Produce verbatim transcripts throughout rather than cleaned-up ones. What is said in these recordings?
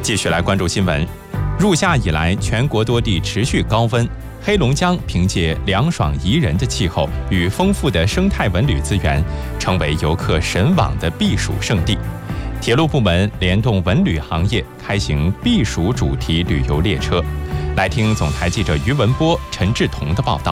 继续来关注新闻。入夏以来，全国多地持续高温，黑龙江凭借凉爽宜人的气候与丰富的生态文旅资源，成为游客神往的避暑胜地。铁路部门联动文旅行业，开行避暑主题旅游列车。来听总台记者于文波、陈志彤的报道。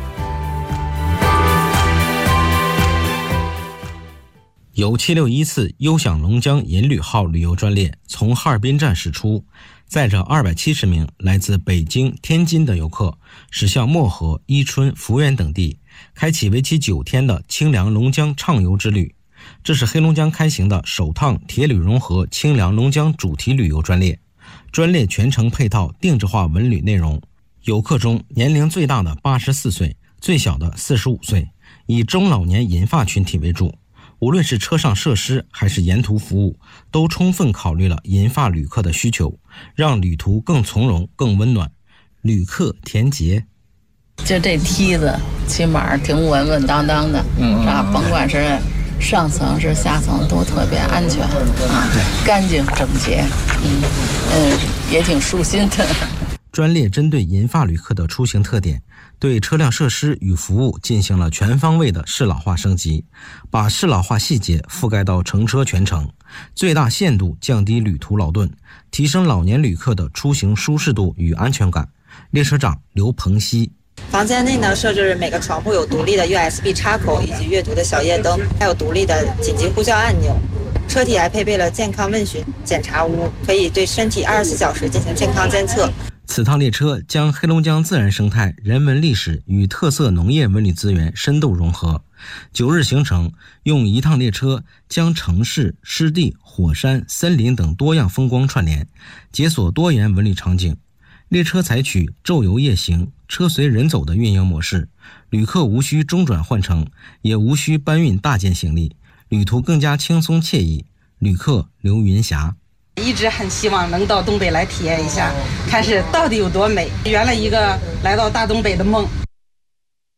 由七六一次优享龙江银旅号旅游专列从哈尔滨站驶出，载着二百七十名来自北京、天津的游客，驶向漠河、伊春、福源等地，开启为期九天的清凉龙江畅游之旅。这是黑龙江开行的首趟铁旅融合清凉龙江主题旅游专列，专列全程配套定制化文旅内容。游客中年龄最大的八十四岁，最小的四十五岁，以中老年银发群体为主。无论是车上设施还是沿途服务，都充分考虑了银发旅客的需求，让旅途更从容、更温暖。旅客田杰， 就这梯子起码挺稳稳当当的，嗯啊，甭管是上层是下层都特别安全啊，干净整洁，嗯嗯，也挺舒心的。 专列针对银发旅客的出行特点，对车辆设施与服务进行了全方位的适老化升级，把适老化细节覆盖到乘车全程，最大限度降低旅途劳顿，提升老年旅客的出行舒适度与安全感。列车长刘鹏熙， 房间内呢，设置每个床铺有独立的 U S B 插口以及阅读的小夜灯，还有独立的紧急呼叫按钮。车体还配备了健康问询检查屋，可以对身体二十四小时进行健康监测。 此趟列车将黑龙江自然生态、人文历史与特色农业文旅资源深度融合。九日行程用一趟列车将城市、湿地、火山、森林等多样风光串联，解锁多元文旅场景。列车采取昼游夜行、车随人走的运营模式，旅客无需中转换乘，也无需搬运大件行李，旅途更加轻松惬意。旅客刘云霞， 一直很希望能到东北来体验一下，看是到底有多美。圆了一个来到大东北的梦。